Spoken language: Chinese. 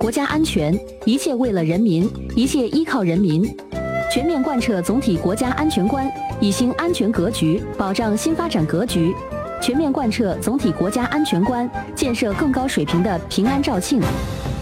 国家安全，一切为了人民，一切依靠人民。全面贯彻总体国家安全观，以新安全格局保障新发展格局。全面贯彻总体国家安全观，建设更高水平的平安肇庆。